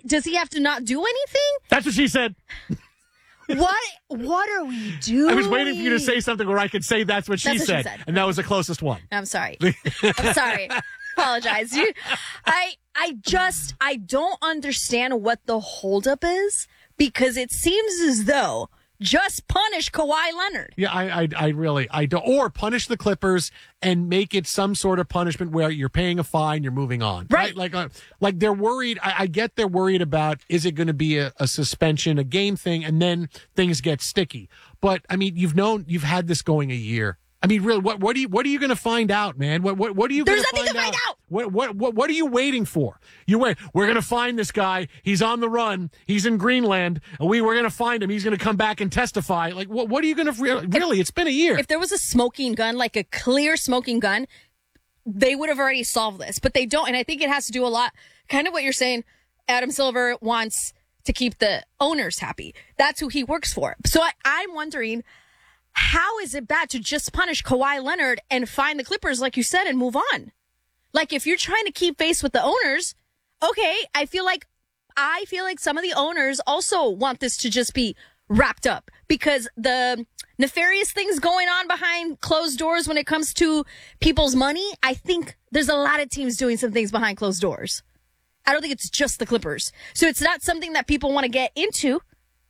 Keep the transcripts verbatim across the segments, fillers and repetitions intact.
does he have to not do anything? That's what she said. What What are we doing? I was waiting for you to say something where I could say that's what, she, that's what said, she said. and that was the closest one. I'm sorry. I'm sorry. Apologize. You, I I just I don't understand what the holdup is, because it seems as though just punish Kawhi Leonard. Yeah, I, I, I really, I don't. Or punish the Clippers and make it some sort of punishment where you're paying a fine, you're moving on. Right. Like, uh, like they're worried. I, I get they're worried about, is it going to be a, a suspension, a game thing, and then things get sticky. But I mean, you've known, you've had this going a year. I mean, really, what, what are you, what are you going to find out, man? What, what, what are you going to There's find nothing to find out. What, what, what, what are you waiting for? You wait. We're going to find this guy. He's on the run. He's in Greenland. And we were going to find him. He's going to come back and testify. Like, what, what are you going to, really, it's been a year. If there was a smoking gun, like a clear smoking gun, they would have already solved this, but they don't. And I think it has to do a lot, kind of what you're saying. Adam Silver wants to keep the owners happy. That's who he works for. So I, I'm wondering, how is it bad to just punish Kawhi Leonard and find the Clippers, like you said, and move on? Like, if you're trying to keep face with the owners, okay, I feel like, I feel like some of the owners also want this to just be wrapped up, because the nefarious things going on behind closed doors when it comes to people's money, I think there's a lot of teams doing some things behind closed doors. I don't think it's just the Clippers. So it's not something that people want to get into.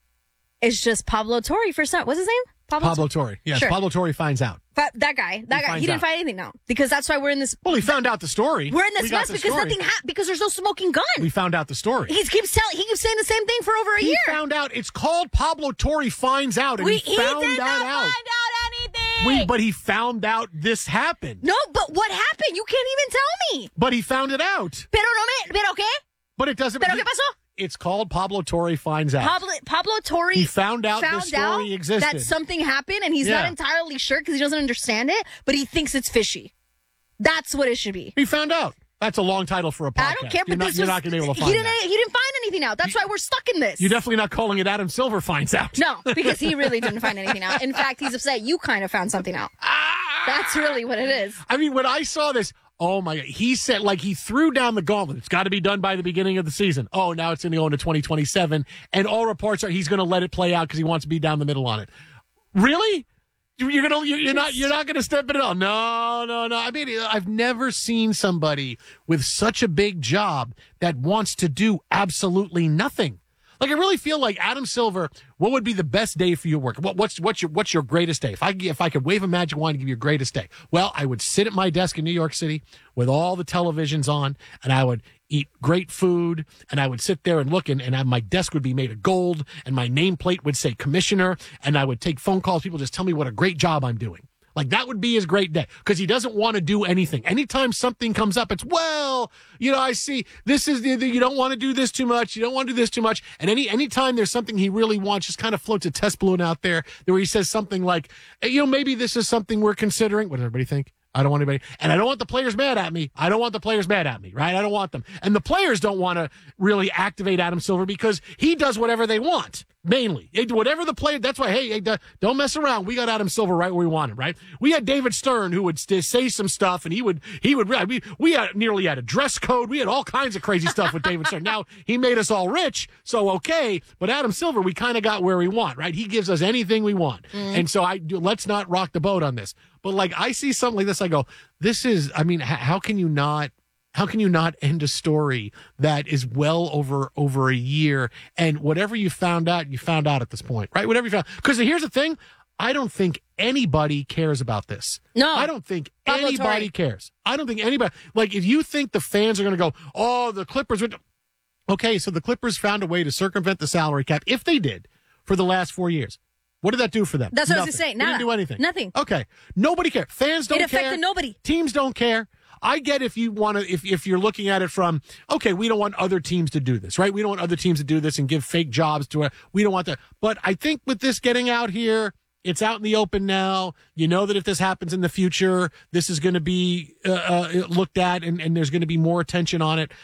It's just Pablo Torre for some. What's his name? Pablo, Pablo Torre. Yes, sure. Pablo Torre finds out. But that guy, that he guy, he didn't out. find anything now, because that's why we're in this. Well, he found out the story. We're in this we got mess the because story. nothing happened, because there's no smoking gun. We found out the story. He keeps telling, he keeps saying the same thing for over a he year. He found out. It's called Pablo Torre finds out, and we, he found he did that not out. find out anything. We, but he found out this happened. No, but what happened? You can't even tell me. But he found it out. Pero no me, pero qué? But it doesn't. Pero qué pasó? It's called Pablo Torre finds out. Pablo, Pablo Torre He found out found the story out existed. that something happened, and he's Yeah. not entirely sure because he doesn't understand it, but he thinks it's fishy. That's what it should be. He found out. That's a long title for a podcast. I don't care, but you're not, this you're was, not going to be able to find he didn't, that. he didn't find anything out. That's why we're stuck in this. You're definitely not calling it Adam Silver finds out. No, because he really didn't find anything out. In fact, he's upset you kind of found something out. That's really what it is. I mean, when I saw this, oh my God, he said, like, he threw down the gauntlet. It's got to be done by the beginning of the season. Oh, now it's going to go into twenty twenty-seven. And all reports are he's going to let it play out because he wants to be down the middle on it. Really? You're gonna, you're not, you're not gonna step it on. No, no, no. I mean, I've never seen somebody with such a big job that wants to do absolutely nothing. Like, I really feel like Adam Silver, what would be the best day for your work? What, what's, what's your, what's your greatest day? If I, if I could wave a magic wand and give you your greatest day, well, I would sit at my desk in New York City with all the televisions on, and I would eat great food, and I would sit there and look, and, and I, my desk would be made of gold, and my nameplate would say commissioner, and I would take phone calls. People just tell me what a great job I'm doing. Like, that would be his great day, because he doesn't want to do anything. Anytime something comes up, it's, well, you know, I see this is the, the you don't want to do this too much. You don't want to do this too much. And any anytime there's something he really wants, just kind of floats a test balloon out there where he says something like, hey, you know, maybe this is something we're considering. What does everybody think? I don't want anybody. And I don't want the players mad at me. I don't want the players mad at me, right? I don't want them. And the players don't want to really activate Adam Silver because he does whatever they want, mainly. Whatever the player, that's why, hey, hey, don't mess around. We got Adam Silver right where we want him, right? We had David Stern who would say some stuff, and he would, he would, we, we had nearly had a dress code. We had all kinds of crazy stuff with David Stern. Now, he made us all rich, so okay. But Adam Silver, we kind of got where we want, right? He gives us anything we want. Mm. And so I let's not rock the boat on this. But like, I see something like this, I go, this is, I mean, h- how can you not, how can you not end a story that is well over, over a year? And whatever you found out, you found out at this point, right? Whatever you found. Because here's the thing. I don't think anybody cares about this. No. I don't think Pablo anybody Torre. cares. I don't think anybody, like, if you think the fans are going to go, oh, the Clippers would, okay, so the Clippers found a way to circumvent the salary cap, if they did, for the last four years. What did that do for them? That's what Nothing. I was going to say. They Nada. didn't do anything. Nothing. Okay. Nobody cares. Fans don't It affected care. nobody. Teams don't care. I get if you want to, if, if you're looking at it from, okay, we don't want other teams to do this, right? We don't want other teams to do this and give fake jobs to it. We don't want that. But I think with this getting out here, it's out in the open now. You know that if this happens in the future, this is going to be uh, uh, looked at and, and there's going to be more attention on it.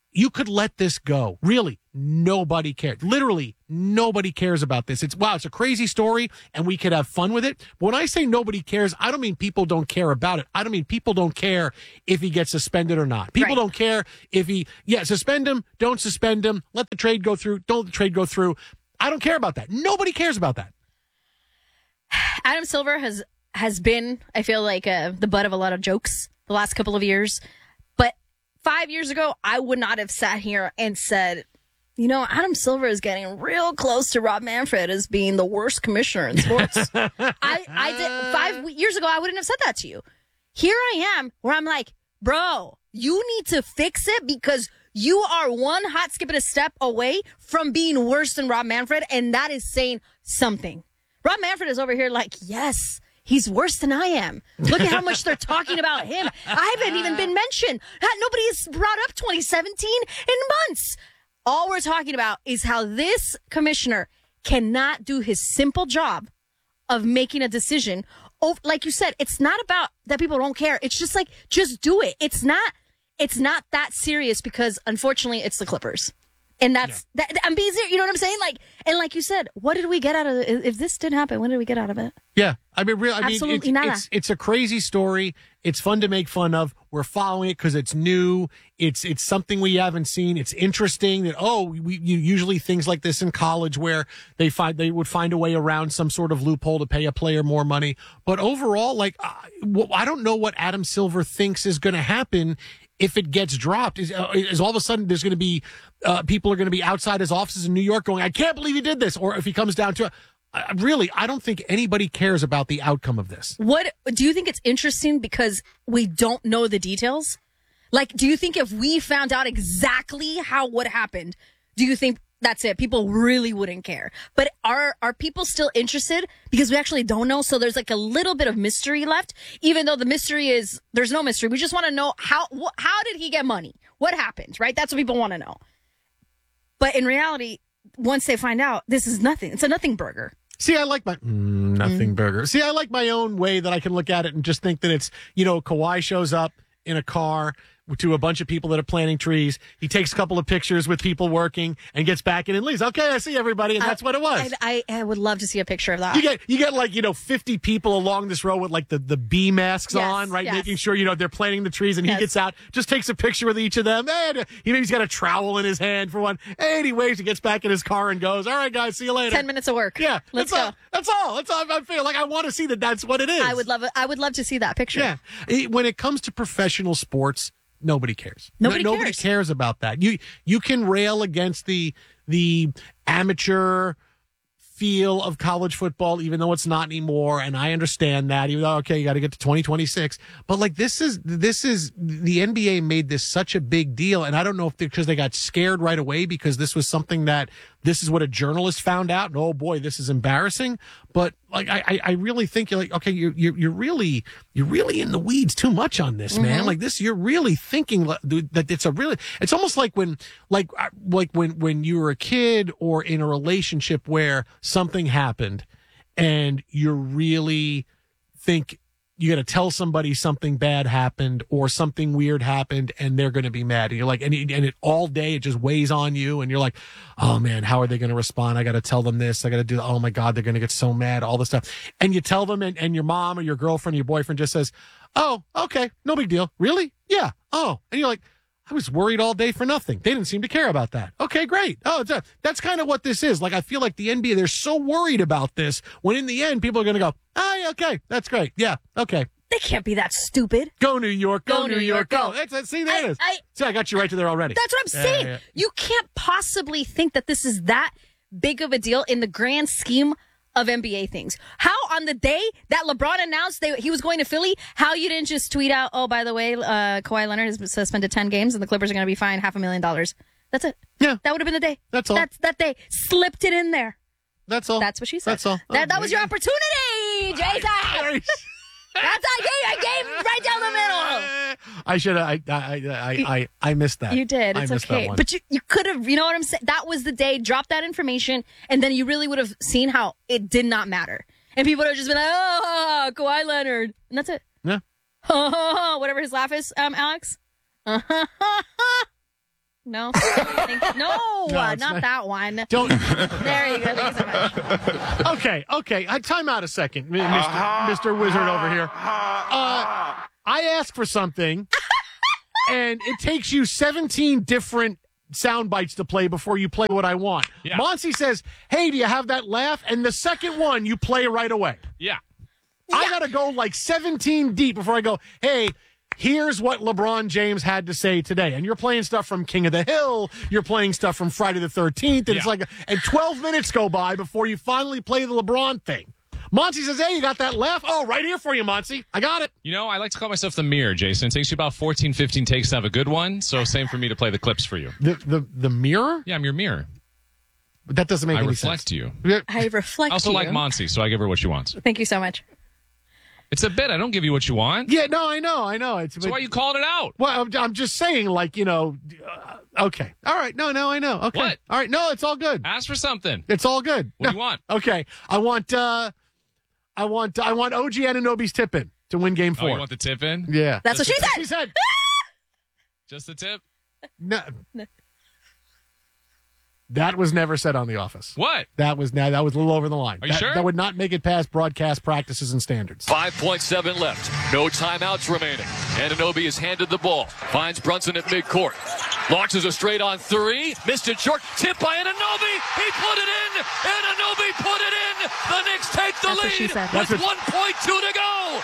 you could let this go. Really, nobody cares. Literally, nobody cares about this. It's, wow, it's a crazy story, and we could have fun with it. But when I say nobody cares, I don't mean people don't care about it. I don't mean people don't care if he gets suspended or not. People Right. don't care if he, yeah, suspend him, don't suspend him, let the trade go through, don't let the trade go through. I don't care about that. Nobody cares about that. Adam Silver has has been, I feel like, uh, the butt of a lot of jokes the last couple of years. But five years ago, I would not have sat here and said, you know, Adam Silver is getting real close to Rob Manfred as being the worst commissioner in sports. I, I did five years ago, I wouldn't have said that to you. Here I am, where I'm like, bro, you need to fix it because you are one hot skip and a step away from being worse than Rob Manfred, and that is saying something. Rob Manfred is over here like, yes, he's worse than I am. Look at how much they're talking about him. I haven't even been mentioned. Nobody has brought up twenty seventeen in months. All we're talking about is how this commissioner cannot do his simple job of making a decision. Oh, like you said, it's not about that people don't care. It's just like, just do it. It's not, it's not that serious because unfortunately it's the Clippers. And that's, yeah. that, I'm being serious. You know what I'm saying? Like, and like you said, what did we get out of it? If this did happen, what did we get out of it? Yeah. I mean, real, I mean, Absolutely it's, nada. it's, it's a crazy story. It's fun to make fun of. We're following it because it's new. It's, it's something we haven't seen. It's interesting that, oh, we, you usually things like this in college where they find, they would find a way around some sort of loophole to pay a player more money. But overall, like, I, I don't know what Adam Silver thinks is going to happen if it gets dropped. Is, uh, is all of a sudden there's going to be uh, people are going to be outside his offices in New York going, I can't believe he did this. Or if he comes down to it, uh, really, I don't think anybody cares about the outcome of this. What do you think it's interesting because we don't know the details? Like, do you think if we found out exactly how what happened, do you think that's it? People really wouldn't care. But are are people still interested? Because we actually don't know. So there's like a little bit of mystery left, even though the mystery is there's no mystery. We just want to know how wh- how did he get money? What happened? Right? That's what people want to know. But in reality, once they find out, this is nothing. It's a nothing burger. See, I like my mm, nothing mm. burger. See, I like my own way that I can look at it and just think that it's, you know, Kawhi shows up in a car to a bunch of people that are planting trees. He takes a couple of pictures with people working and gets back in and leaves. Okay, I see everybody, and that's I, what it was. I, I, I would love to see a picture of that. You get you get like, you know, fifty people along this row with like the, the bee masks yes, on, right? Yes. Making sure, you know, they're planting the trees, and yes. he gets out, just takes a picture with each of them. And he maybe he's got a trowel in his hand for one. And he waves, he gets back in his car and goes, all right, guys, see you later. Ten minutes of work. Yeah. Let's that's go. All, that's all. That's all. I feel like I want to see that that's what it is. I would love it. I would love to see that picture. Yeah. When it comes to professional sports, nobody cares. Nobody, no, cares. nobody cares about that. You you can rail against the the amateur feel of college football, even though it's not anymore, and I understand that. Even though, okay, you got to get to twenty twenty-six, but like this is this is the N B A made this such a big deal, and I don't know if because they got scared right away because this was something that this is what a journalist found out, and oh boy, this is embarrassing. But like I I really think you're like, okay, you're you're, you're really you're really in the weeds too much on this, mm-hmm. man. Like this, you're really thinking that it's a really it's almost like when like like when when you were a kid or in a relationship where something happened and you really think you got to tell somebody something bad happened or something weird happened and they're going to be mad. And you're like, and it, and it all day, it just weighs on you. And you're like, oh man, how are they going to respond? I got to tell them this. I got to do, oh my God, they're going to get so mad, all this stuff. And you tell them and, and your mom or your girlfriend, or your boyfriend just says, oh, okay, no big deal. Really? Yeah. Oh. And you're like, I was worried all day for nothing. They didn't seem to care about that. Okay, great. Oh, it's a, that's kind of what this is. Like, I feel like the N B A, they're so worried about this when in the end, people are going to go, oh, yeah, okay, that's great. Yeah, okay. They can't be that stupid. Go New York, go, go New, New York, York, go. go. That's, that's, see, there I, it is. I, see, I got you right to there already. That's what I'm saying. Yeah, yeah. You can't possibly think that this is that big of a deal in the grand scheme of N B A things. How on the day that LeBron announced they, he was going to Philly, how you didn't just tweet out, oh, by the way, uh, Kawhi Leonard has suspended ten games and the Clippers are going to be fined half a million dollars. That's it. Yeah. That would have been the day. That's all. That's that day. Slipped it in there. That's all. That's what she said. That's all. That, oh, that was your opportunity, Jason. That's I gave. I gave right down the middle. I should have. I, I I I I missed that. You did. It's I missed okay. That one. But you you could have. You know what I'm saying? That was the day. Drop that information, and then you really would have seen how it did not matter, and people would have just been like, "Oh, Kawhi Leonard," and that's it. Yeah. Whatever his laugh is, um, Alex. No. Thank, no, No, uh, it's not not- that one. Don't. There you go. Thank you so much. Okay, okay. I time out a second, Mister Mister Wizard over here. Uh, I ask for something, and it takes you seventeen different sound bites to play before you play what I want. Yeah. Monty says, "Hey, do you have that laugh?" And the second one, you play right away. Yeah. I gotta go like seventeen deep before I go, "Hey, here's what LeBron James had to say today." And you're playing stuff from King of the Hill. You're playing stuff from Friday the thirteenth. And it's Yeah. like, and twelve minutes go by before you finally play the LeBron thing. Monty says, "Hey, you got that laugh? Oh, right here for you, Monty. I got it." You know, I like to call myself the mirror, Jason. It takes you about fourteen, fifteen takes to have a good one. So same for me to play the clips for you. The the, the mirror? Yeah, I'm your mirror. But that doesn't make I any reflect sense. you. Yeah. I reflect I also you. like Monty, so I give her what she wants. Thank you so much. It's a bit. I don't give you what you want. Yeah, no, I know, I know. It's That's why you called it out. Well, I'm, I'm just saying, like, you know, uh, okay. All right. No, no, I know. Okay. What? All right. No, it's all good. Ask for something. It's all good. What do you want? Okay. I want, uh, I want, I want O G Anunoby's tip in to win game Oh, four. you want the tip in? Yeah. That's what she She said. said, Just the tip? no. That was never said on The Office. What? That was now that was a little over the line. Are you that, sure? That would not make it past broadcast practices and standards. five point seven left. No timeouts remaining. Anunoby is handed the ball. Finds Brunson at midcourt. Launches a straight on three. Missed it short. Tipped by Anunoby. He put it in. Anunoby put it in. The Knicks take the That's what lead she said. with That's what- one point two to go.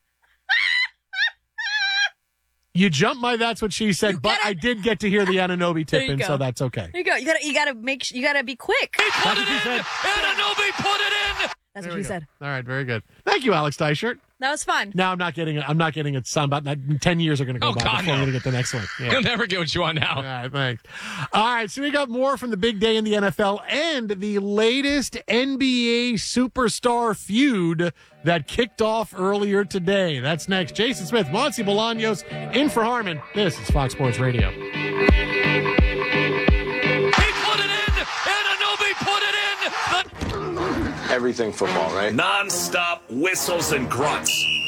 You jumped my that's what she said, but gotta- I did get to hear the Anunoby There tip you in, go. so that's okay. There you go. You gotta, you gotta make, you gotta be quick. He put That's it what she in. said. Anunoby put it in. That's There what we she go. said. All right, very good. Thank you, Alex Dyshirt. That was fun. Now I'm not getting it. I'm not getting it. Son, about ten years are going to go Oh, by God, before I'm no. going to get the next one. Yeah. You'll never get what you want now. All right, thanks. All right, so we got more from the big day in the N F L and the latest N B A superstar feud that kicked off earlier today. That's next. Jason Smith, Monty Bolaños, in for Harmon. This is Fox Sports Radio. He put it in. Anunoby put it in. The Everything football, right? Non-stop whistles and grunts.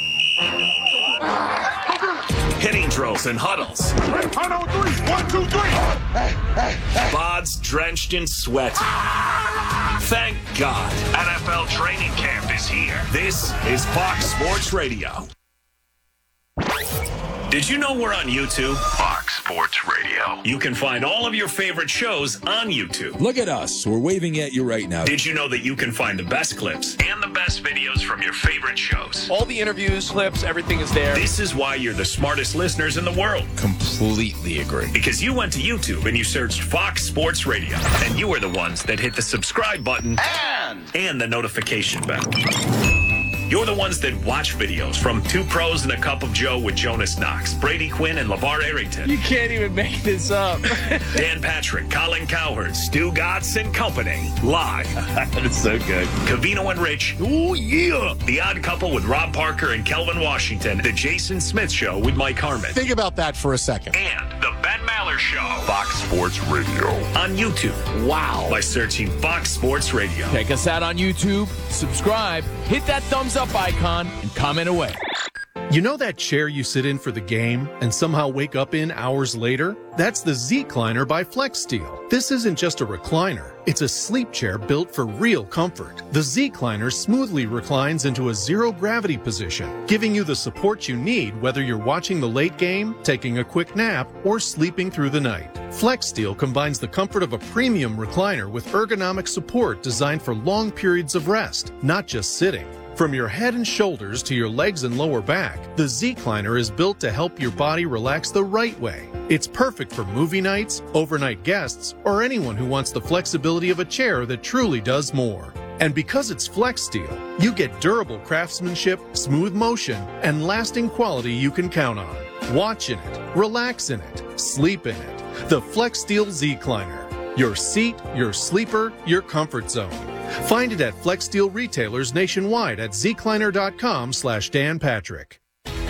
Hitting drills and huddles. One, two, three. Bods drenched in sweat. Thank God. N F L training camp is here. This is Fox Sports Radio. Did you know we're on YouTube? Fox Sports Radio. You can find all of your favorite shows on YouTube. Look at us. We're waving at you right now. Did you know that you can find the best clips and the best videos from your favorite shows? All the interviews, clips, everything is there. This is why you're the smartest listeners in the world. Completely agree. Because you went to YouTube and you searched Fox Sports Radio. And you are the ones that hit the subscribe button And and the notification bell. You're the ones that watch videos from Two Pros and a Cup of Joe with Jonas Knox, Brady Quinn, and LeVar Arrington. you can't even make this up. Dan Patrick, Colin Cowherd, Stu Gotts and Company. Live. It's so good. Cavino and Rich. Oh, yeah. The Odd Couple with Rob Parker and Kelvin Washington. The Jason Smith Show with Mike Harmon. Think about that for a second. And the Ben Maller Show. Fox Sports Radio. On YouTube. Wow. By searching Fox Sports Radio. Check us out on YouTube, subscribe, hit that thumbs up icon, and comment away. You know that chair you sit in for the game and somehow wake up in hours later? That's the Z-Cliner by FlexSteel. This isn't just a recliner. It's a sleep chair built for real comfort. The Z-Cliner smoothly reclines into a zero-gravity position, giving you the support you need whether you're watching the late game, taking a quick nap, or sleeping through the night. FlexSteel combines the comfort of a premium recliner with ergonomic support designed for long periods of rest, not just sitting. From your head and shoulders to your legs and lower back, the Z-Cliner is built to help your body relax the right way. It's perfect for movie nights, overnight guests, or anyone who wants the flexibility of a chair that truly does more. And because it's FlexSteel, you get durable craftsmanship, smooth motion, and lasting quality you can count on. Watch in it, relax in it, sleep in it. The FlexSteel Z-Cliner. Your seat, your sleeper, your comfort zone. Find it at FlexSteel retailers nationwide at zcliner dot com slash Dan Patrick.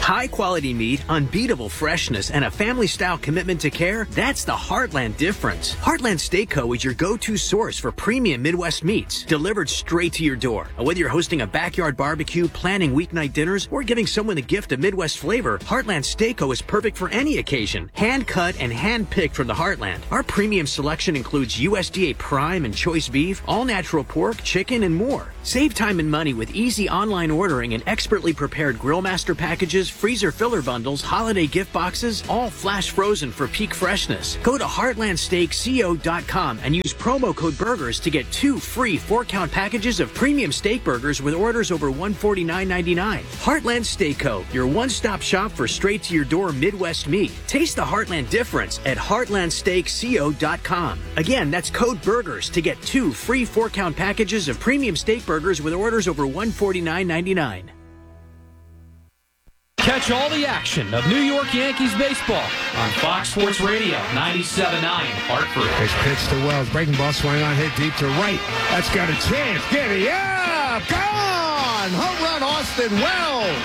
High-quality meat, unbeatable freshness, and a family-style commitment to care, that's the Heartland difference. Heartland Steak Co. is your go-to source for premium Midwest meats, delivered straight to your door. Whether you're hosting a backyard barbecue, planning weeknight dinners, or giving someone a gift of Midwest flavor, Heartland Steak Co. is perfect for any occasion. Hand-cut and hand-picked from the Heartland. Our premium selection includes U S D A Prime and Choice Beef, all-natural pork, chicken, and more. Save time and money with easy online ordering and expertly prepared Grill Master packages, freezer filler bundles, holiday gift boxes, all flash frozen for peak freshness. Go to heartland steak co dot com and use promo code BURGERS to get two free four-count packages of premium steak burgers with orders over one hundred forty-nine ninety-nine. Heartland Steak Co., your one-stop shop for straight-to-your-door Midwest meat. Taste the Heartland difference at heartland steak co dot com. Again, that's code BURGERS to get two free four-count packages of premium steak burgers with orders over one hundred forty-nine ninety-nine. Catch all the action of New York Yankees baseball on Fox Sports Radio, ninety-seven point nine, Hartford. It's pitch to Wells. Breaking ball swing on, hit deep to right. That's got a chance. Giddy up! Gone! Home run, Austin Wells!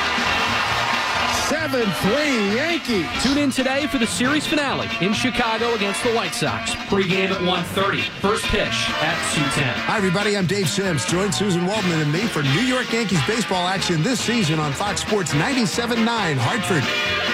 seven three Yankees. Tune in today for the series finale in Chicago against the White Sox. Pre-game at one thirty. First pitch at two ten. Hi, everybody. I'm Dave Sims. Join Susan Waldman and me for New York Yankees baseball action this season on Fox Sports ninety-seven point nine, Hartford.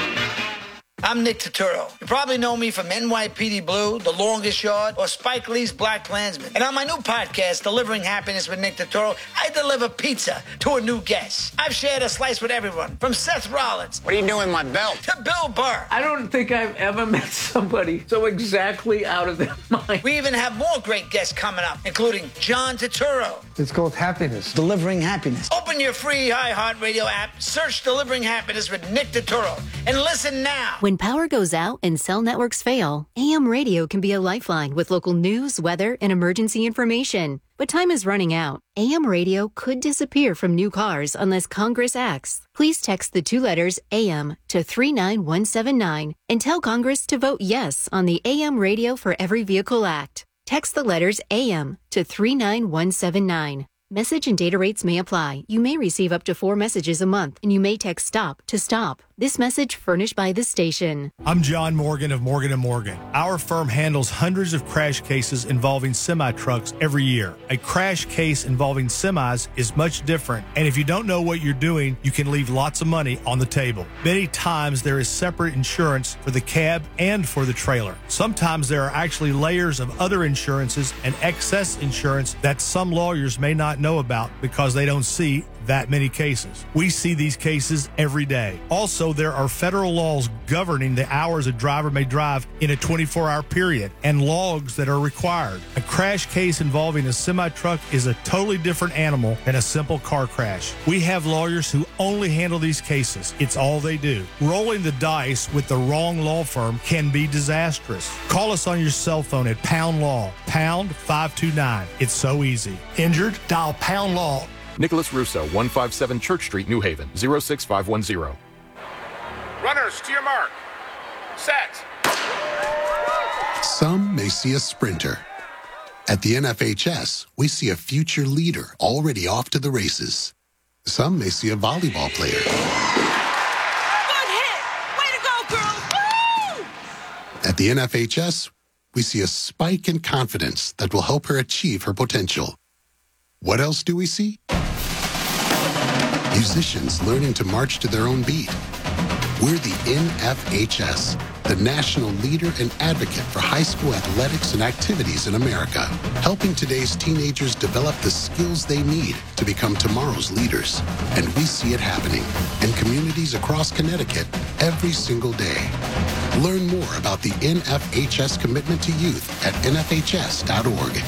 I'm Nick Turturro. You probably know me from N Y P D Blue, The Longest Yard, or Spike Lee's Black Klansman. And on my new podcast, Delivering Happiness with Nick Turturro, I deliver pizza to a new guest. I've shared a slice with everyone, from Seth Rollins. What are you doing, my belt? To Bill Burr. I don't think I've ever met somebody so exactly out of their mind. We even have more great guests coming up, including John Turturro. It's called Happiness. Delivering Happiness. Open your free iHeartRadio app, search Delivering Happiness with Nick Turturro, and listen now. When power goes out and cell networks fail, A M radio can be a lifeline with local news, weather, and emergency information. But time is running out. A M radio could disappear from new cars unless Congress acts. Please text the two letters A M to three nine one seven nine and tell Congress to vote yes on the A M Radio for Every Vehicle Act. Text the letters A M to three nine one seven nine. Message and data rates may apply. You may receive up to four messages a month, and you may text STOP to stop. This message furnished by the station. I'm John Morgan of Morgan and Morgan. Our firm handles hundreds of crash cases involving semi-trucks every year. A crash case involving semis is much different, and if you don't know what you're doing, you can leave lots of money on the table. Many times there is separate insurance for the cab and for the trailer. Sometimes there are actually layers of other insurances and excess insurance that some lawyers may not know about because they don't see that many cases. We see these cases every day. Also, there are federal laws governing the hours a driver may drive in a twenty-four hour period and logs that are required. A crash case involving a semi-truck is a totally different animal than a simple car crash. We have lawyers who only handle these cases. It's all they do. Rolling the dice with the wrong law firm can be disastrous. Call us on your cell phone at Pound Law, pound five two nine. It's so easy. Injured? Dial Pound Law. Nicholas Russo, one fifty-seven Church Street, New Haven, zero six five one zero. Runners, to your mark. Set. Some may see a sprinter. At the N F H S, we see a future leader already off to the races. Some may see a volleyball player. Good hit! Way to go, girls! Woo! At the N F H S, we see a spike in confidence that will help her achieve her potential. What else do we see? Musicians learning to march to their own beat. We're the N F H S, the national leader and advocate for high school athletics and activities in America, helping today's teenagers develop the skills they need to become tomorrow's leaders. And we see it happening in communities across Connecticut every single day. Learn more about the N F H S commitment to youth at N F H S dot org.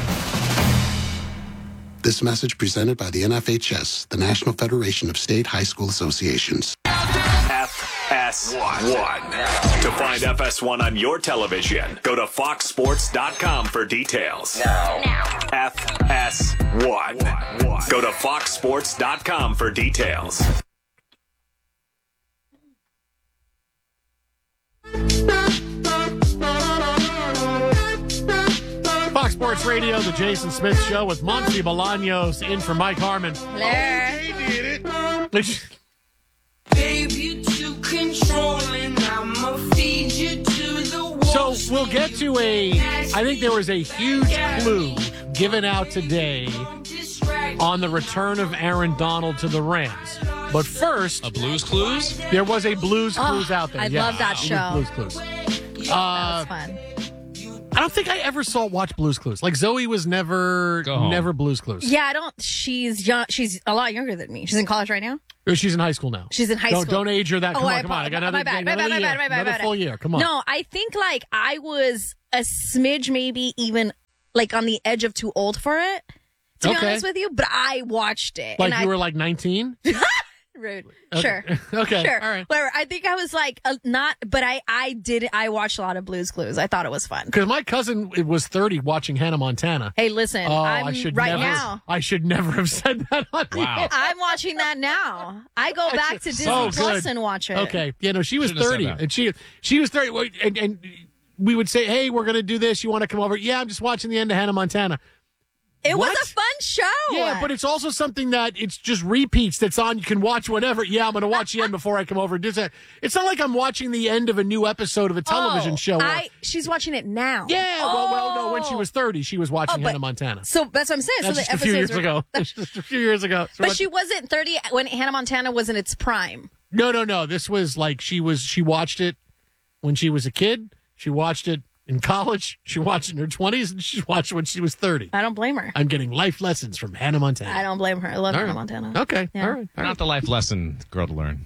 This message presented by the N F H S, the National Federation of State High School Associations. F S one. To find F S one on your television, go to fox sports dot com for details. Now. F S one. Go to fox sports dot com for details. Fox Sports Radio, the Jason Smith Show with Monty Bolaños in for Mike Harmon. Hello. He did it. Baby. controlling. I'ma feed you to the So we'll get to a, I think there was a huge clue given out today on the return of Aaron Donald to the Rams. But first, a Blues Clues? There was a Blues Oh, Clues out there. I Yes, love that it was show. Blues Clues. Uh, That's fun. I don't think I ever saw watch Blues Clues. Like Zoe was never, Go home. never Blues Clues. Yeah, I don't. She's young. She's a lot younger than me. She's in college right now. Or she's in high school now. She's in high don't, school. Don't age her that. Oh, Come I on, come on. I got apo- another, my bad, my another bad, my year. bad, my bad, another my bad. full year. Come on. No, I think like I was a smidge, maybe even like on the edge of too old for it. To be Okay. honest with you, but I watched it. Like and you I, were like nineteen? rude. Okay. Sure. Okay. Sure. All right. Whatever. I think I was like uh, not, but I I did. I watched a lot of Blues Clues. I thought it was fun. Because my cousin was thirty watching Hannah Montana. Hey, listen. Oh, I'm I should right never, now. I should never have said that on the Wow. air. I'm watching that now. I go back to Disney Oh, Plus good. and watch it. Okay. Yeah, no, she was Shouldn't have said thirty. that. And she she was thirty. Wait, And, and we would say, hey, we're going to do this. You want to come over? Yeah, I'm just watching the end of Hannah Montana. It What? was a fun show. Yeah, but it's also something that it's just repeats that's on. You can watch whatever. Yeah, I'm going to watch the end before I come over and do that. It's not like I'm watching the end of a new episode of a television Oh, show. or- I she's watching it now. yeah, well, well, no, when she Oh. was thirty, she was watching Oh, but- Hannah Montana. So that's what I'm saying. That's so just the a few years episodes were- ago. That's just a few years ago. So But what- she wasn't thirty when Hannah Montana was in its prime. No, no, no. This was like she was. She watched it when she was a kid. She watched it in college. She watched it in her twenties, and she watched it when she was thirty. I don't blame her. I'm getting life lessons from Hannah Montana. I don't blame her. I love All Hannah right. Montana. Okay, Yeah. all right. All right. Not the life lesson girl to learn.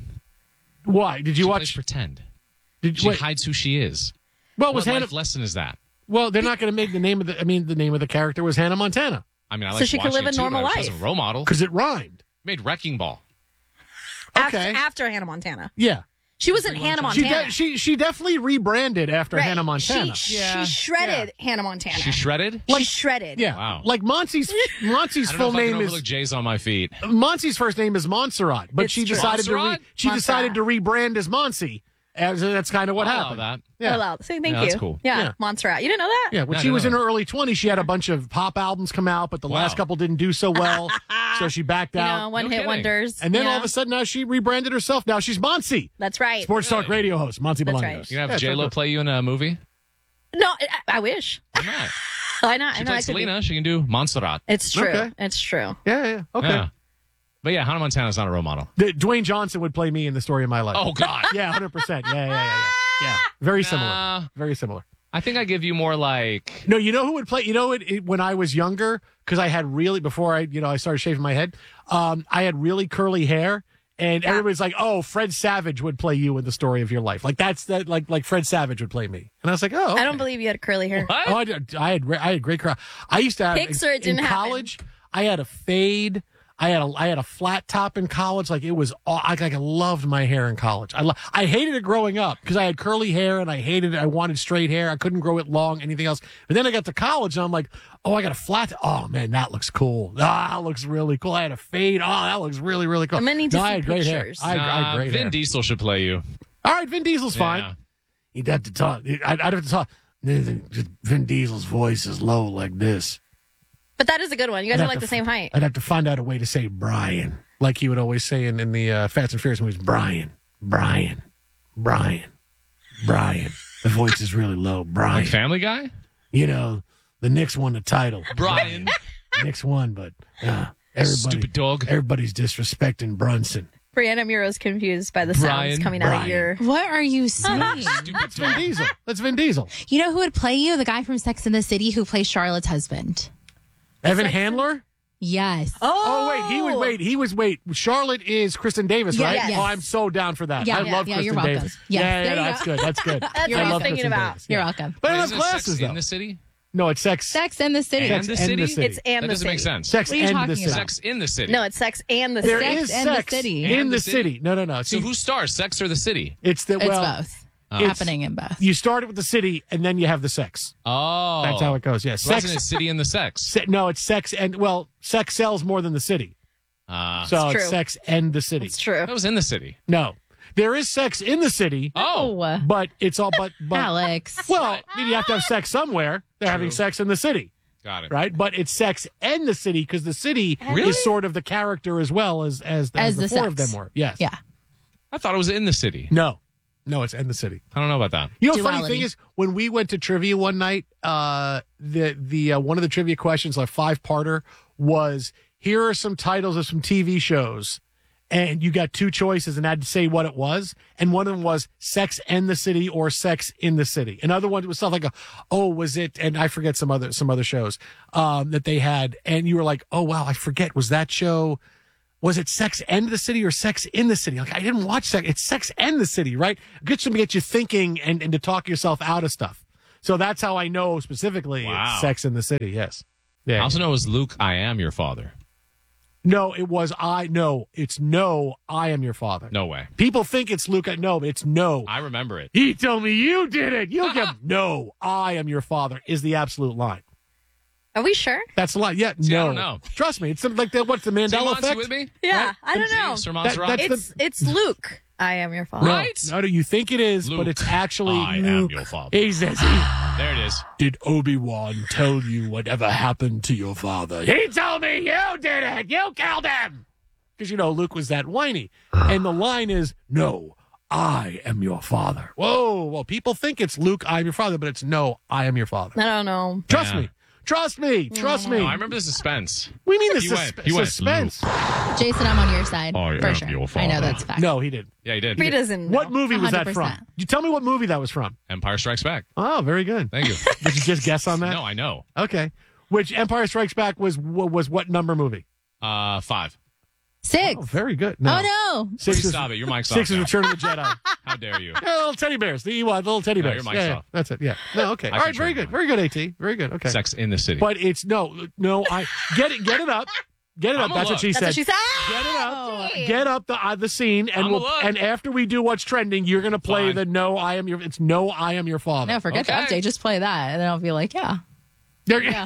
Why did you She watch? plays pretend. Did She wait, hides who she is. well, What was Hannah? life lesson is that? Well, they're not going to make the name of the. I mean, the name of the character was Hannah Montana I mean, I So like she could watching live it a too, normal but life. She was a role model. because it rhymed. Made Wrecking Ball. After, Okay. after Hannah Montana. Yeah, She wasn't Hannah she Montana. de- she she definitely rebranded after Right. Hannah Montana. She, Yeah. she shredded Hannah Montana. She shredded? she shredded. yeah, Wow. like Monty's Monty's I don't know full if I can name overlook is J's on my feet. Monty's first name is Montserrat, but It's she true. decided to re- Montserrat? she Montserrat. decided to rebrand as Monty. As that's kind of what I'll allow happened. that. Yeah. Oh, wow. Say thank Yeah, you. that's cool. Yeah, Yeah. Montserrat. You didn't know that? Yeah, when No, she no, was no. in her early twenties, she had a bunch of pop albums come out, but the Wow. last couple didn't do so well, so she backed You out. know, one No hit kidding. wonders. And then yeah. all of a sudden, now she rebranded herself. Now she's Monty, That's right. sports talk radio host, Monty That's Bolaños. right. You gonna Yeah, have J Lo sure. play you in a movie? No, I, I wish. Why not? Why not? She I know I plays could be. Selena. She can do Montserrat. It's true. Okay. It's true. Yeah, yeah, okay. Yeah. But yeah, Hannah Montana's not a role model. The, Dwayne Johnson would play me in the story of my life. Oh, God. yeah, hundred percent. Yeah, yeah, yeah, yeah. Yeah, very similar. Nah. Very similar. I think I give you more like. No, you know who would play? You know, it, it, when I was younger, because I had really before I, you know, I started shaving my head. Um, I had really curly hair, and everybody's like, "Oh, Fred Savage would play you in the story of your life." Like that's that, like like Fred Savage would play me, and I was like, "Oh, okay. I don't believe you had curly hair. Oh, I, did- I had I had great crowd. I used to have Pics in, or it didn't in happen? college. I had a fade. I had a I had a flat top in college. Like it was, all, I like I loved my hair in college. I lo- I hated it growing up because I had curly hair and I hated it. I wanted straight hair. I couldn't grow it long, anything else. But then I got to college and I'm like, oh, I got a flat. Oh man, that looks cool. Ah, that looks really cool. I had a fade. Oh, that looks really really cool. I'm gonna need to no, I see had great pictures. hair. I, I had Nah, great Vin hair. Diesel should play you. All right, Vin Diesel's Yeah. fine. He'd have to talk. I'd, I'd have to talk. Vin Diesel's voice is low like this. But that is a good one. You guys I'd are have like to the f- same height. I'd have to find out a way to say Brian, like he would always say in, in the uh, Fast and Furious movies. Brian, Brian, Brian, Brian. The voice is really low. Brian. Like Family Guy? You know, the Knicks won the title. Brian. Knicks won, but uh, everybody, Stupid dog. everybody's disrespecting Brunson. Brianna Muro's confused by the Brian, sounds coming out Brian. of your. What are you saying? That's Vin Diesel. That's Vin Diesel. You know who would play you? The guy from Sex and the City who plays Charlotte's husband. Evan Handler? Yes. Oh, Oh, wait, he was wait, he was wait. Charlotte is Kristen Davis, Yeah, right? yes. Oh, I'm so down for that. Yeah, I yeah, love yeah, Kristen you're welcome. Davis. Yes, yeah, yeah, there no, you that's go. good. That's good. That's I what I was love thinking Kristen about. Davis, You're yeah. welcome. But I Wait, love isn't it glasses Sex though. in the City? No, it's sex. Sex and the City. And Sex the and City? the City. It's and That the doesn't make city. sense. Sex What are you and the talking city. about? Sex in the City. No, it's sex and the There city. is and the sex City. in And the the city. city? No, no, no. So See, who stars, Sex or the City? it's the It's well. both. it's- Happening in both. You start it with the city, and then you have the sex. Oh. That's how it goes. Yes, Wasn't sex. it City and the Sex? Se- no, it's sex and well, sex sells more than the city. Uh, So It's it's, true. sex and the city. It's true. that was in the City. No, there is sex in the city, Oh. but it's all but but. Alex. Well, you have to have sex somewhere. They're having sex in the city, Got it. right? But it's sex and the city because the city Really? is sort of the character as well as as, as, As the, the four of sex. them were. Yes. Yeah. I thought it was in the city. No. No, it's in the city. I don't know about that. You know, the Duality. funny thing is, when we went to trivia one night, uh, the the uh, one of the trivia questions, like five-parter, was here are some titles of some T V shows, and you got two choices and had to say what it was, and one of them was Sex and the City or Sex in the City. Another one was stuff like, a, oh, was it? And I forget some other some other shows um, that they had, and you were like, oh wow, I forget. Was that show? Was it Sex and the City or Sex in the City? Like, I didn't watch Sex. It's Sex and the City, right? Good to get you thinking and, and to talk yourself out of stuff. So that's how I know specifically Wow. it's Sex in the City, yes. I Yeah. also know it was Luke, I am your father. No, it was I. No, it's no, I am your father. No way. People think it's Luke. No, it's no. I remember it. He told me you did it. You get no, I am your father is the absolute line. Are we sure? That's the line. Yeah, See, I no. don't know. Trust me. It's something like that. What's the Is Mandela Monty effect? with me? Yeah, Right? I don't know. Sir That- Montserrat? that's It's it's Luke. I am your father. No, Right? no, no, you think it is, Luke, but it's actually I am your father. He says, There it is. did Obi-Wan tell you whatever happened to your father? He told me you did it. You killed him. Because, you know, Luke was that whiny. And the line is, no, I am your father. Whoa, well, people think it's Luke, I am your father, but it's no, I am your father. I don't know. Trust Yeah. me. Trust me. Trust me. No, I remember the suspense. We mean the He sus- went- he went, suspense. Jason, I'm on your side. I for am sure. your I father. know that's fact. No, he didn't. Yeah, he did. He doesn't know. What movie was that one hundred from? percent. You tell me what movie that was from. Empire Strikes Back. Oh, very good. Thank you. Did you just guess on that? No, I know. Okay. Which Empire Strikes Back was was what number movie? Uh, five. Six. Oh, very good. No. Oh, no. Six Please is, stop it. Your mic's Six off is now. Return of the Jedi. How dare you? Yeah, little teddy bears. The Ewok, little teddy No, bears. your mic's yeah, yeah, off. that's it. Yeah. No, okay. I All right. Very control good. Very good, AT. Very good. Okay. Sex in the City. But it's no, no. I get it. Get it up. Get it up. I'm a That's what look. she That's said. what she said. Get it up. Oh, gee. Get up the uh, the scene, and I'm a we'll look. and after we do what's trending, you're gonna play Fine. the no. I am your. It's no. I am your father. No, forget Okay. the update. Just play that, and then I'll be like, yeah. There- Yeah.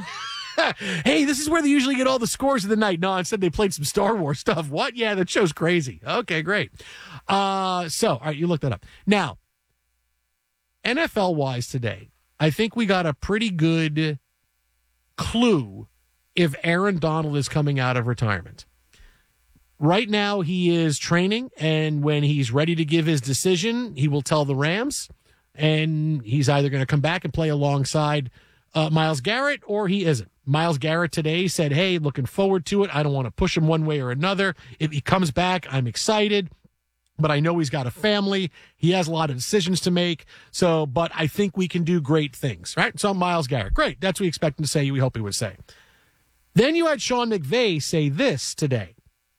Hey, this is where they usually get all the scores of the night. No, instead they played some Star Wars stuff. What? Yeah, that show's crazy. Okay, great. Uh, so, all right, you looked that up. Now, N F L-wise today, I think we got a pretty good clue if Aaron Donald is coming out of retirement. Right now, he is training, and when he's ready to give his decision, he will tell the Rams, and he's either going to come back and play alongside uh, Myles Garrett, or he isn't. Myles Garrett today said, hey, looking forward to it. I don't want to push him one way or another. If he comes back, I'm excited, but I know he's got a family. He has a lot of decisions to make. So, but I think we can do great things, right? So Myles Garrett, great. That's what we expect him to say. We hope he would say. Then you had Sean McVay say this today.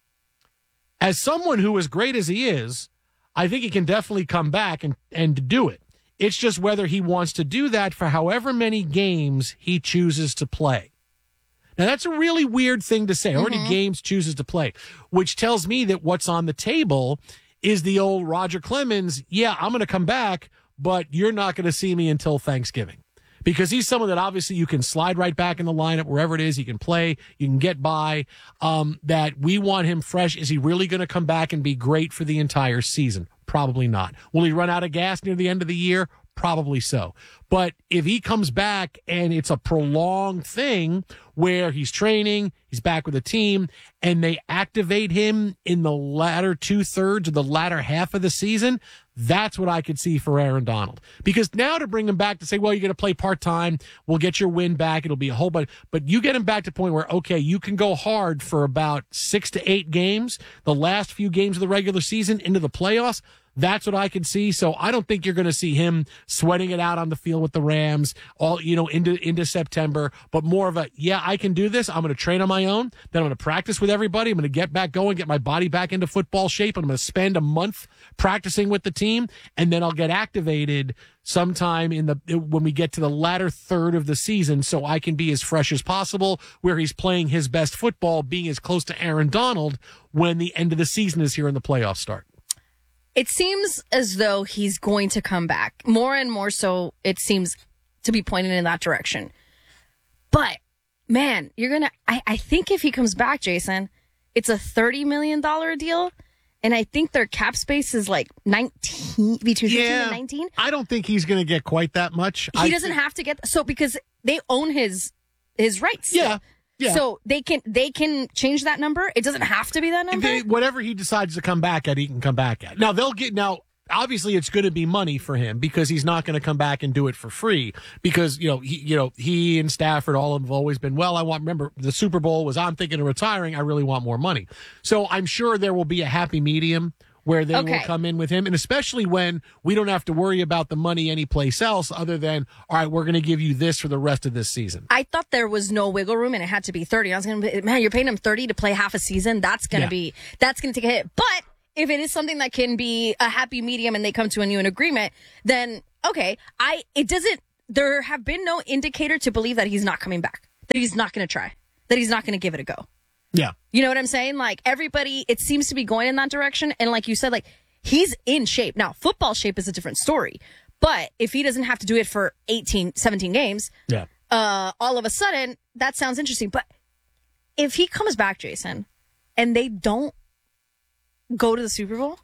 As someone who, as great as he is, I think he can definitely come back and, and do it. It's just whether he wants to do that for however many games he chooses to play. Now, that's a really weird thing to say. How many games chooses to play, which tells me that what's on the table is the old Roger Clemens, yeah, I'm going to come back, but you're not going to see me until Thanksgiving. Because he's someone that obviously you can slide right back in the lineup wherever it is. He can play. You can get by. Um, that we want him fresh. Is he really going to come back and be great for the entire season? Probably not. Will he run out of gas near the end of the year? Probably so. But if he comes back and it's a prolonged thing where he's training, he's back with the team, and they activate him in the latter two thirds or the latter half of the season, that's what I could see for Aaron Donald. Because now to bring him back to say, well, you're going to play part-time, we'll get your win back, it'll be a whole bunch. But you get him back to the point where, okay, you can go hard for about six to eight games, the last few games of the regular season into the playoffs. That's what I can see. So I don't think you're going to see him sweating it out on the field with the Rams all, you know, into, into September, but more of a, yeah, I can do this. I'm going to train on my own. Then I'm going to practice with everybody. I'm going to get back going, get my body back into football shape. I'm going to spend a month practicing with the team, and then I'll get activated sometime in the, when we get to the latter third of the season, so I can be as fresh as possible where he's playing his best football, being as close to Aaron Donald when the end of the season is here and the playoffs start. It seems as though he's going to come back. More and more so, it seems to be pointing in that direction. But, man, you're going to... I think if he comes back, Jason, it's a thirty million dollars deal. And I think their cap space is like nineteen, between fifteen and nineteen. I don't think he's going to get quite that much. He I doesn't think- have to get... So, because they own his his rights. Yeah. Yeah. So they can they can change that number. It doesn't have to be that number. They, whatever he decides to come back at, he can come back at. Now they'll get now. Obviously, it's going to be money for him because he's not going to come back and do it for free. Because you know, he, you know, he and Stafford all have always been. Well, I want. Remember, the Super Bowl was. I'm thinking of retiring. I really want more money. So I'm sure there will be a happy medium where they Okay. will come in with him, and especially when we don't have to worry about the money anyplace else other than, all right, we're going to give you this for the rest of this season. I thought there was no wiggle room and it had to be thirty. I was going to be, man, you're paying him thirty to play half a season. That's going to Yeah. be, that's going to take a hit. But if it is something that can be a happy medium and they come to a new agreement, then okay, I, it doesn't, there have been no indicator to believe that he's not coming back, that he's not going to try, that he's not going to give it a go. Yeah. You know what I'm saying? Like everybody, it seems to be going in that direction. And like you said, like he's in shape. Now, football shape is a different story. But if he doesn't have to do it for eighteen, seventeen games, yeah. uh, all of a sudden, that sounds interesting. But if he comes back, Jason, and they don't go to the Super Bowl,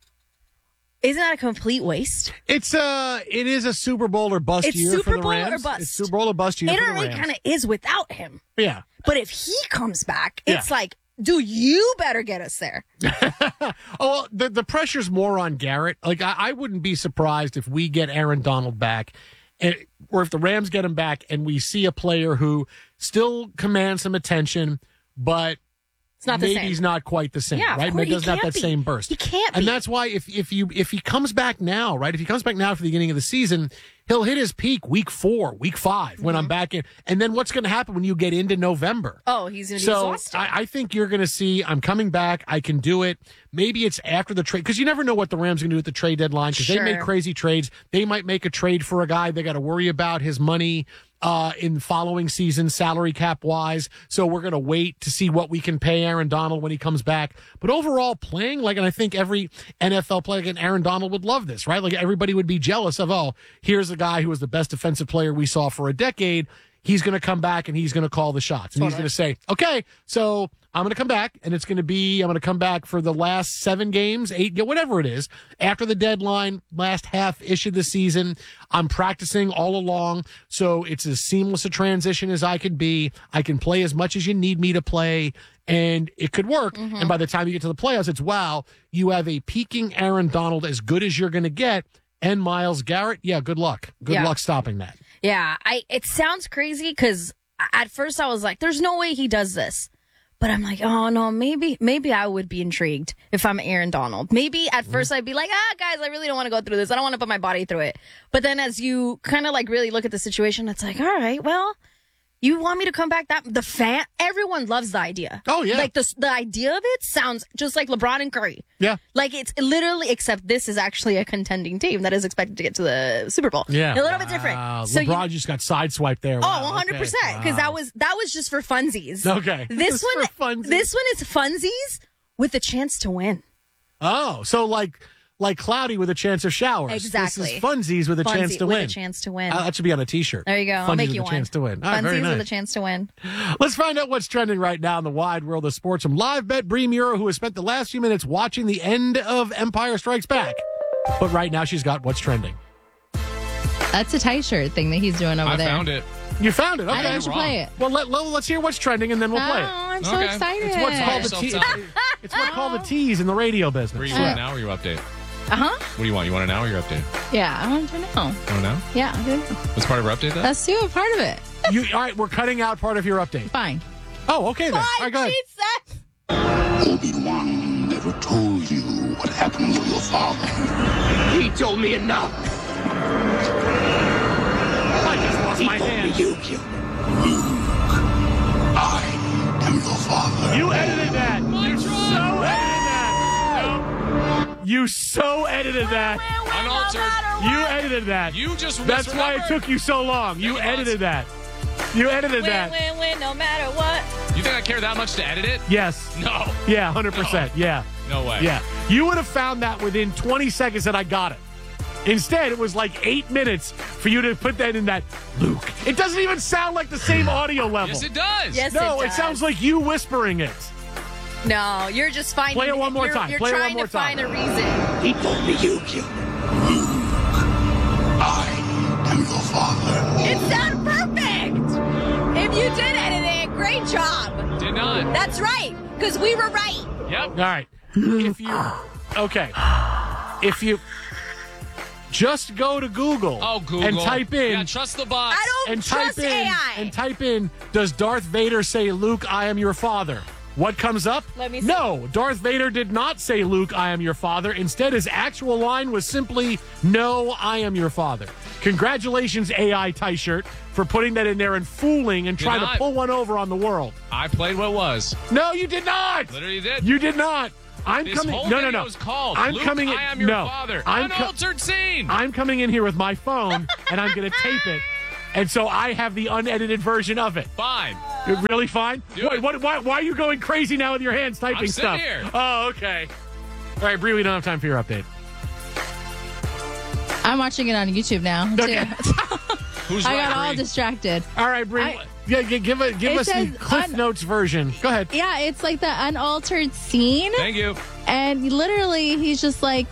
isn't that a complete waste? It's uh it is a Super Bowl or bust It's year Super for the Bowl or Rams. bust. It's Super Bowl or bust year It for the already Rams. kind of is without him. Yeah. But if he comes back, it's Yeah. like, dude, you better get us there. Oh, well, the the pressure's more on Garrett. Like I, I wouldn't be surprised if we get Aaron Donald back, and, or if the Rams get him back, and we see a player who still commands some attention, but It's not the maybe same. he's not quite the same, Yeah, of right? course, Maybe he doesn't have can't that be. same burst. He can't and be. that's why if if you if he comes back now, right? If he comes back now for the beginning of the season, he'll hit his peak week four, week five when Mm-hmm. I'm back in. And then what's going to happen when you get into November? Oh, he's going to be So exhausted. I, I think you're going to see, I'm coming back. I can do it. Maybe it's after the trade because you never know what the Rams are going to do at the trade deadline because they make Sure. crazy trades. They might make a trade for a guy. They got to worry about his money uh, in following season, salary cap wise. So we're going to wait to see what we can pay Aaron Donald when he comes back. But overall, playing like, and I think every N F L player, and Aaron Donald would love this, right? Like everybody would be jealous of, oh, here's a guy who was the best defensive player we saw for a decade. He's going to come back and he's going to call the shots. And he's going to say, okay, so I'm going to come back and it's going to be, I'm going to come back for the last seven games, eight, whatever it is, after the deadline, last half-ish of the season. I'm practicing all along, so it's as seamless a transition as I could be. I can play as much as you need me to play, and it could work. Mm-hmm. And by the time you get to the playoffs, it's, wow, you have a peaking Aaron Donald as good as you're going to get. And Myles Garrett, yeah, good luck. Good Yeah. luck stopping that. Yeah, I. It sounds crazy because at first I was like, "There's no way he does this," but I'm like, "Oh no, maybe, maybe I would be intrigued if I'm Aaron Donald. Maybe at first I'd be like, ah, guys, I really don't want to go through this. I don't want to put my body through it." But then as you kind of like really look at the situation, it's like, all right, well, you want me to come back? That the fan, everyone loves the idea. Oh yeah, like the the idea of it sounds just like LeBron and Curry. Yeah, like it's literally, except this is actually a contending team that is expected to get to the Super Bowl. Yeah, a little bit different. Wow. So LeBron you, just got sideswiped there. Oh, Wow, one hundred percent. okay. Because Wow. that was that was just for funsies. Okay. This Just one, for funsies. this one is funsies with a chance to win. Oh, so like like cloudy with a chance of showers. Exactly. This is funsies with a Funsie- chance to with win. a chance to win. Uh, that should be on a T-shirt. There you go. I'll Funsies make with you a one. chance to win. All right, very Funsies nice. with a chance to win. Let's find out what's trending right now in the wide world of sports from live bet Bree Muro, who has spent the last few minutes watching the end of Empire Strikes Back. But right now she's got what's trending. That's a tie shirt thing that he's doing over I there. found it. You found it. Okay. I think we should play it. Well, let, let, let's hear what's trending, and then we'll Oh, play it. I'm so Okay. excited. It's what's called the Yourself te- time. It's what's called the tease in the radio business. Where you Uh, want an hour or your update? Uh huh. What do you want? You want an hour or your update? Yeah, I want to know. Want to know? Yeah, I do. What's part of our update, though? Let's do a part of it. You, all right, we're cutting out part of your update. Fine. Oh, okay then. All right, go ahead. Obi-Wan never told you what happened to your father. He told me enough. I just lost He my told hand. me you killed him. I am your father. You edited that. You so edited that. Nope. You so edited that. Unaltered. You edited that. You just That's why it misremembered. took you so long. You Think it edited was. that. You edited Win, that. win, win, no matter what. You think I care that much to edit it? Yes. No. Yeah, one hundred percent. Yeah. No way. Yeah. You would have found that within twenty seconds that I got it. Instead, it was like eight minutes for you to put that in that Luke. It doesn't even sound like the same audio level. Yes, it does. Yes, No, it, it, does. sounds like you whispering it. No, you're just finding. Play it one more you're, time. You're Play it one trying more to find time. a reason. He told me you killed him. I am your father. It sounded perfect. If you did edit it, great job. Did not. That's right, because we were right. Yep. All right. If you okay, if you just go to Google, Oh, Google. and type in, Yeah, trust the box. I don't and type trust in, A I. and type in, does Darth Vader say, "Luke, I am your father"? What comes up? Let me see. No, Darth Vader did not say, "Luke, I am your father." Instead, his actual line was simply, "No, I am your father." Congratulations, A I T-shirt, for putting that in there and fooling and Did trying not. to pull one over on the world. I played what was. No, you did not. Literally did. You did not. I'm This coming. whole No, no, video no. is called I'm Luke, coming in. I am your no, father. I'm co- Unaltered scene. I'm coming in here with my phone, and I'm going to tape it, and so I have the unedited version of it. Fine. You're really fine? Do What, it. what, why, why are you going crazy now with your hands typing I'm sitting stuff? here. Oh, okay. All right, Bree, we don't have time for your update. I'm watching it on YouTube now, too. Okay. Who's I right, got all Bree? distracted. All right, Bree. I- yeah, g- give, a, give It us the says Cliff un- Notes version. Go ahead. Yeah, it's like the unaltered scene. Thank you. And literally, he's just like,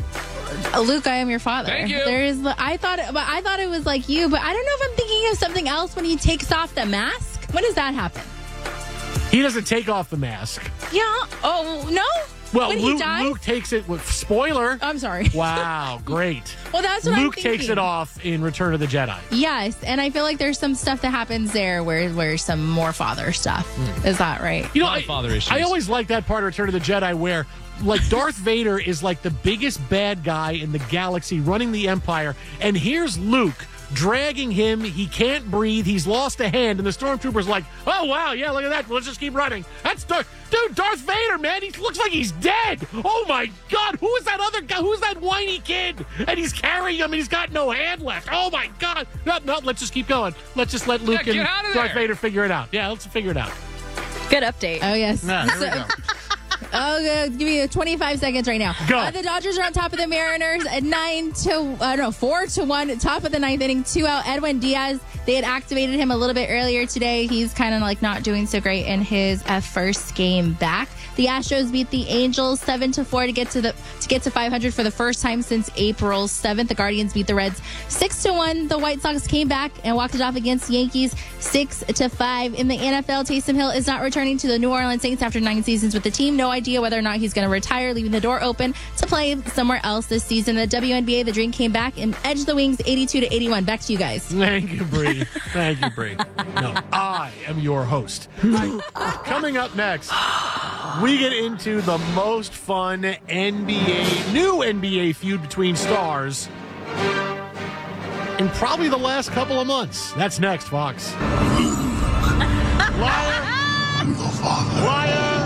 Luke, I am your father. Thank you. There is, I thought, it, but I thought it was like you, but I don't know if I'm thinking of something else when he takes off the mask. When does that happen? He doesn't take off the mask. Yeah. Oh no. Well, when Luke, he dies. Luke takes it with spoiler. I'm sorry. Wow, great. Well, that's what Luke I'm takes thinking. it off in Return of the Jedi. Yes, and I feel like there's some stuff that happens there where where some more father stuff. Is that right? You know, Lot I, of father issues. I always like that part of Return of the Jedi where, like, Darth Vader is like the biggest bad guy in the galaxy running the Empire, and here's Luke dragging him. He can't breathe. He's lost a hand, and the stormtrooper's like, "Oh wow, yeah, look at that. Let's just keep running." That's Darth, dude, Darth Vader, man. He looks like he's dead. Oh my God, who is that other guy? Who's that whiny kid? And he's carrying him, and he's got no hand left. Oh my God. No, no, let's just keep going. Let's just let Luke Yeah, get and out of Darth there. Vader figure it out. Yeah, let's figure it out. Good update. Oh yes. Yeah, here we go. Oh, good. Give you twenty-five seconds right now. Go. Uh, the Dodgers are on top of the Mariners at nine to uh, no four to one. Top of the ninth inning, two out. Edwin Diaz. They had activated him a little bit earlier today. He's kind of like not doing so great in his uh, first game back. The Astros beat the Angels seven to four to get to the to get to five hundred for the first time since April seventh. The Guardians beat the Reds six to one. The White Sox came back and walked it off against the Yankees six to five. In the N F L, Taysom Hill is not returning to the New Orleans Saints after nine seasons with the team. No idea whether or not he's going to retire, leaving the door open to play somewhere else this season. The W N B A, the Dream came back and edged the Wings eighty-two to eighty-one. Back to you guys. Thank you, Bree. Thank you, Bree. No, I am your host. I- coming up next, we get into the most fun N B A, new N B A feud between stars in probably the last couple of months. That's next, Fox. Liar. I'm the father. Liar.